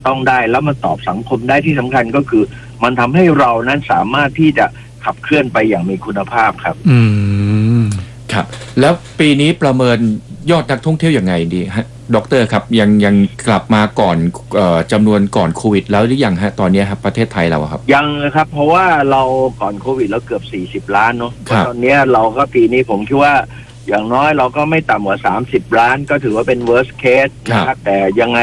ต้องได้แล้วมันตอบสังคมได้ที่สำคัญก็คือ มันทำให้เรานั้นสามารถที่จะขับเคลื่อนไปอย่างมีคุณภาพครับครับแล้วปีนี้ประเมินยอดนักท่องเที่ยวยังไงดีฮะดรครับยังกลับมาก่อนจำนวนก่อนโควิดแล้วหรือยังฮะตอนนี้ครับประเทศไทยเราครับยังนะครับเพราะว่าเราก่อนโควิดเราเกือบ40 ล้านเนาะตอนนี้เราก็ปีนี้ผมคิดว่าอย่างน้อยเราก็ไม่ต่ำกว่า30 ล้านก็ถือว่าเป็น worst case นะครับแต่ยังไง